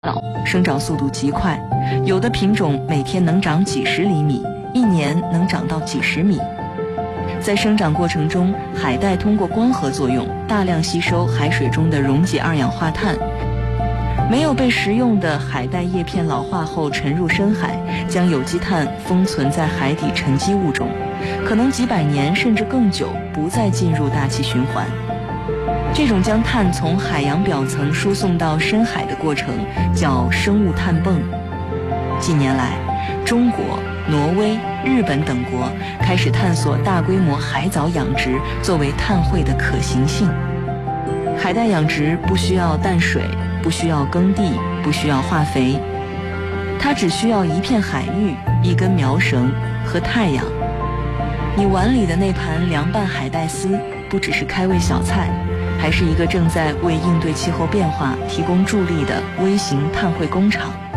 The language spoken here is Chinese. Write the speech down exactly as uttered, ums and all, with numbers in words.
老，生长速度极快，有的品种每天能长几十厘米，一年能长到几十米。在生长过程中，海带通过光合作用大量吸收海水中的溶解二氧化碳。没有被食用的海带叶片老化后沉入深海，将有机碳封存在海底沉积物中，可能几百年甚至更久不再进入大气循环。这种将碳从海洋表层输送到深海的过程叫生物碳泵。近年来，中国、挪威、日本等国开始探索大规模海藻养殖作为碳汇的可行性。海带养殖不需要淡水，不需要耕地，不需要化肥，它只需要一片海域、一根苗绳和太阳。你碗里的那盘凉拌海带丝不只是开胃小菜，还是一个正在为应对气候变化提供助力的微型碳汇工厂。